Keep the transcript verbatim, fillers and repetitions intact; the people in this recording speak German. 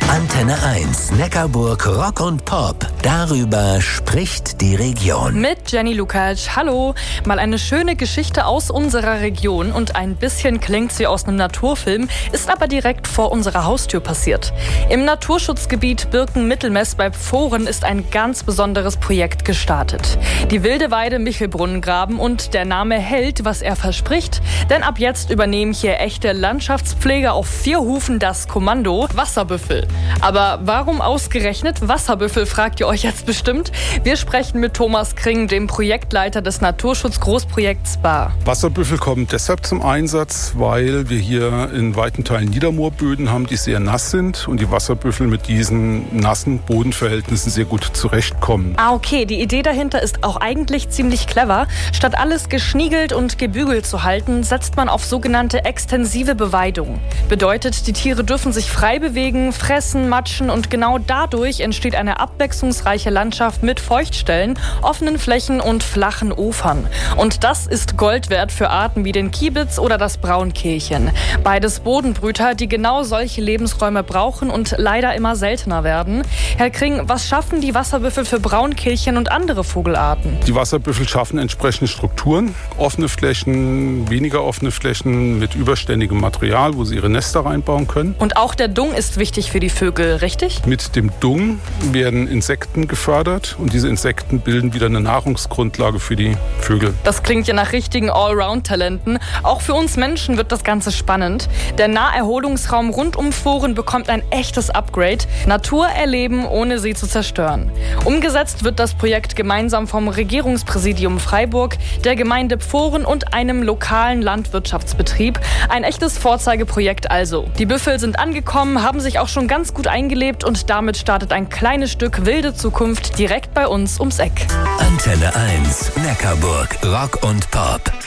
Antenne eins, Neckarburg Rock und Pop. Darüber spricht die Region. Mit Jenny Lukacs. Hallo. Mal eine schöne Geschichte aus unserer Region und ein bisschen klingt sie aus einem Naturfilm, ist aber direkt vor unserer Haustür passiert. Im Naturschutzgebiet Birken-Mittelmess bei Pfohren ist ein ganz besonderes Projekt gestartet. Die wilde Weide Michelbrunnengraben, und der Name hält, was er verspricht, denn ab jetzt übernehmen hier echte Landschaftspfleger auf vier Hufen das Kommando: Wasserbüffel. Aber warum ausgerechnet Wasserbüffel, fragt ihr euch jetzt bestimmt. Wir sprechen mit Thomas Kring, dem Projektleiter des Naturschutz-Großprojekts Spa. Wasserbüffel kommen deshalb zum Einsatz, weil wir hier in weiten Teilen Niedermoorböden haben, die sehr nass sind und die Wasserbüffel mit diesen nassen Bodenverhältnissen sehr gut zurechtkommen. Ah, okay. Die Idee dahinter ist auch eigentlich ziemlich clever. Statt alles geschniegelt und gebügelt zu halten, setzt man auf sogenannte extensive Beweidung. Bedeutet, die Tiere dürfen sich frei bewegen, fressen, matschen, und genau dadurch entsteht eine abwechslungsreiche Landschaft mit Feuchtstellen, offenen Flächen und flachen Ufern. Und das ist Gold wert für Arten wie den Kiebitz oder das Braunkehlchen. Beides Bodenbrüter, die genau solche Lebensräume brauchen und leider immer seltener werden. Herr Kring, was schaffen die Wasserbüffel für Braunkehlchen und andere Vogelarten? Die Wasserbüffel schaffen entsprechende Strukturen, offene Flächen, weniger offene Flächen mit überständigem Material, wo sie ihre Nester reinbauen können. Und auch der Dung ist wichtig für die Vögel, richtig? Mit dem Dung werden Insekten gefördert und diese Insekten bilden wieder eine Nahrungsgrundlage für die Vögel. Das klingt ja nach richtigen Allround-Talenten. Auch für uns Menschen wird das Ganze spannend. Der Naherholungsraum rund um Pfohren bekommt ein echtes Upgrade. Natur erleben, ohne sie zu zerstören. Umgesetzt wird das Projekt gemeinsam vom Regierungspräsidium Freiburg, der Gemeinde Pfohren und einem lokalen Landwirtschaftsbetrieb. Ein echtes Vorzeigeprojekt also. Die Büffel sind angekommen, haben sich auch schon ganz gut eingelebt, und damit startet ein kleines Stück wilde Zukunft direkt bei uns ums Eck. Antenne eins, Neckarburg Rock und Pop.